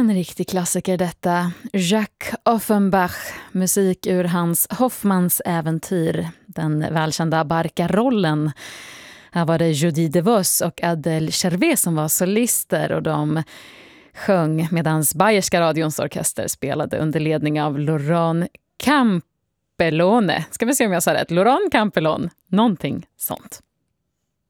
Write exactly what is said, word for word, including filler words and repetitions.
en riktig klassiker detta. Jacques Offenbach, musik ur hans Hoffmans äventyr, den välkända Barcarollen. Här var det Judy DeVos och Adèle Chervet som var solister och de sjöng medan Bayerska radions orkester spelade under ledning av Laurent Campellone. Ska vi se om jag sa rätt? Laurent Campellone, någonting sånt.